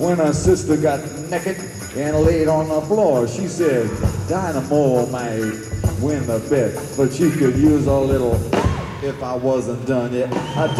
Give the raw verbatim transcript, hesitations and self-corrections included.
when her sister got naked and laid on the floor. She said, Dynamo might win the bet, but she could use a little if I wasn't done yet. I